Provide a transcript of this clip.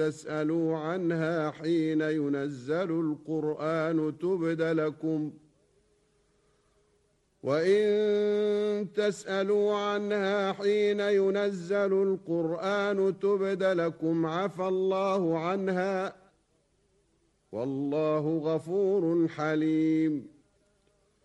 تسألوا عنها حين ينزل القرآن تبد لكم، وإن تسألوا عنها حين ينزل القرآن تبد لكم عفى الله عنها، والله غفور حليم.